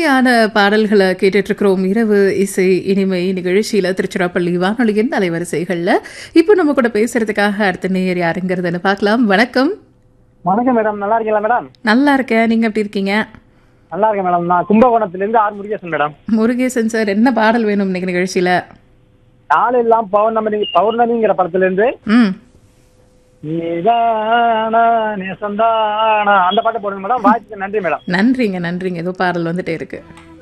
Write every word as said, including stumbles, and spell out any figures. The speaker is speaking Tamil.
இனிமையான பாடல்களை கேட்டுட்டு இருக்கிறோம். இரவு இசை இனிமை நிகழ்ச்சியில திருச்சிராப்பள்ளி வானொலியின் அலைவரிசைகள்ல இப்போ நம்ம கூட பேசுறதுக்காக அடுத்த நேயர் யாருங்கிறதுன்னு பார்க்கலாம். வணக்கம். வணக்கம் மேடம், நல்லா இருக்கீங்களா மேடம்? நல்லா இருக்கேன், நீங்க எப்படி இருக்கீங்க? நல்லா இருக்கேன் மேடம். நான் கும்பகோணத்திலிருந்து R Murugesan madam. Murugesan sir, என்ன பாடல் வேணும் இன்னைக்கு நிகழ்ச்சியில? நாளெல்லாம் பௌர்ணமி பௌர்ணமிங்கிற படத்துல இருந்து ம் நீதானா நேசந்தானா அந்த பாட்டு போடுங்க மேடம். வாய்ப்புக்கு நன்றி மேடம். நன்றிங்க நன்றிங்க. ஏதோ பாடல் வந்துட்டே இருக்கு.